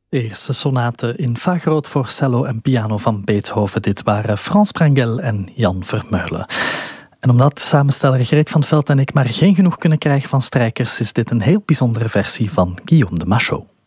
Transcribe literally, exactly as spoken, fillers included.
De eerste sonate in fa groot voor cello en piano van Beethoven. Dit waren Frans Prangel en Jan Vermeulen. En omdat samensteller Greet van 't Veld en ik maar geen genoeg kunnen krijgen van strijkers, is dit een heel bijzondere versie van Guillaume de Machaut.